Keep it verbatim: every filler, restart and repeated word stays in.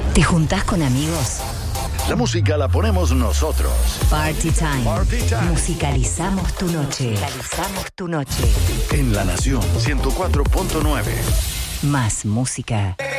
¿Te juntás con amigos? La música la ponemos nosotros. Party Time. Party Time. Musicalizamos tu noche. Musicalizamos tu noche. En La Nación ciento cuatro punto nueve. Más música.